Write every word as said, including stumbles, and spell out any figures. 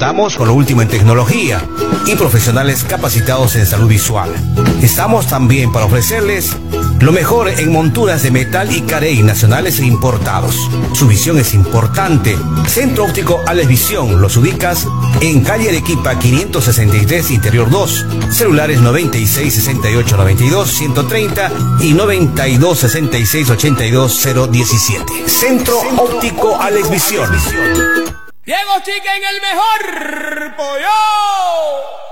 Contamos con lo último en tecnología y profesionales capacitados en salud visual. Estamos también para ofrecerles lo mejor en monturas de metal y carey nacionales e importados. Su visión es importante. Centro Óptico Alex Visión. Los ubicas en calle Arequipa quinientos sesenta y tres, interior dos. Celulares noventa y seis, sesenta y ocho, noventa y dos, ciento treinta y noventa y dos, sesenta y seis, ochenta y dos, cero diecisiete. Centro Óptico Alex Visión. Diego Chica en el mejor pollo.